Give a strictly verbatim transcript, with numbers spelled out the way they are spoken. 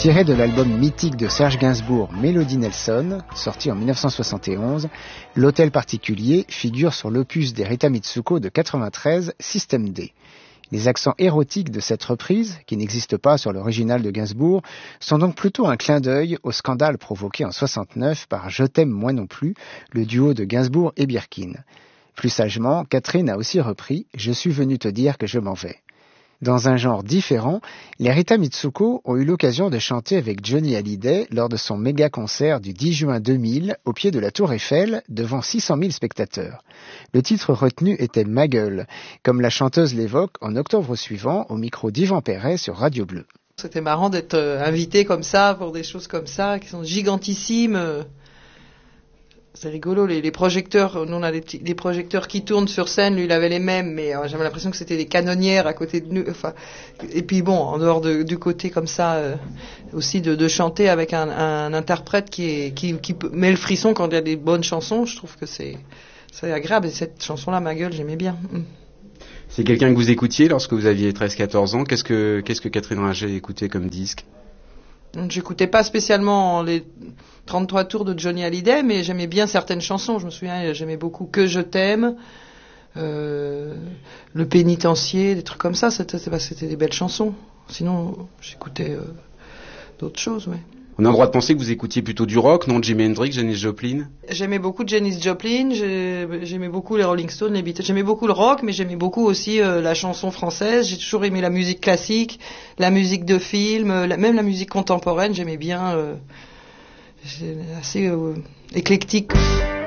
Tiré de l'album mythique de Serge Gainsbourg, Melody Nelson, sorti en dix-neuf cent soixante et onze, L'Hôtel particulier figure sur l'opus d'Erita Mitsuko de quatre-vingt-treize, Système D. Les accents érotiques de cette reprise, qui n'existe pas sur l'original de Gainsbourg, sont donc plutôt un clin d'œil au scandale provoqué en soixante-neuf par Je t'aime moi non plus, le duo de Gainsbourg et Birkin. Plus sagement, Catherine a aussi repris « Je suis venu te dire que je m'en vais ». Dans un genre différent, les Rita Mitsuko ont eu l'occasion de chanter avec Johnny Hallyday lors de son méga concert du dix juin deux mille au pied de la Tour Eiffel devant six cent mille spectateurs. Le titre retenu était Ma gueule, comme la chanteuse l'évoque en octobre suivant au micro d'Yvan Perret sur Radio Bleu. C'était marrant d'être invité comme ça pour des choses comme ça qui sont gigantissimes. C'est rigolo, les, les projecteurs, nous on a des, petits, des projecteurs qui tournent sur scène, lui il avait les mêmes, mais euh, j'avais l'impression que c'était des canonnières à côté de nous. Enfin, et puis bon, en dehors de, du côté comme ça, euh, aussi de, de chanter avec un, un interprète qui, est, qui, qui met le frisson quand il y a des bonnes chansons, je trouve que c'est, c'est agréable. Et cette chanson-là, Ma gueule, j'aimais bien. C'est quelqu'un que vous écoutiez lorsque vous aviez treize quatorze ans. Qu'est-ce que, qu'est-ce que Catherine Ringer écoutait comme disque? J'écoutais pas spécialement les trente-trois tours de Johnny Hallyday, mais j'aimais bien certaines chansons. Je me souviens, j'aimais beaucoup Que je t'aime, euh, Le pénitencier, des trucs comme ça. C'était, c'était des belles chansons. Sinon, j'écoutais euh, d'autres choses, ouais. On a le droit de penser que vous écoutiez plutôt du rock, non? Jimi Hendrix, Janis Joplin? J'aimais beaucoup Janis Joplin, j'aimais beaucoup les Rolling Stones, les Beatles. J'aimais beaucoup le rock, mais j'aimais beaucoup aussi euh, la chanson française. J'ai toujours aimé la musique classique, la musique de film, la, même la musique contemporaine. J'aimais bien, euh, assez euh, éclectique.